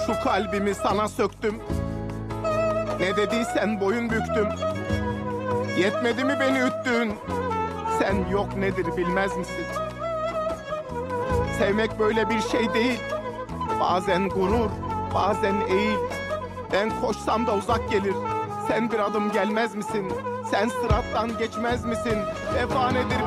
Şu kalbimi sana söktüm. Ne dediysen boyun büktüm. Yetmedi mi beni üttün? Sen yok nedir bilmez misin? Sevmek böyle bir şey değil. Bazen gurur, bazen eğil. Ben koşsam da uzak gelir. Sen bir adım gelmez misin? Sen sırattan geçmez misin? Vefa nedir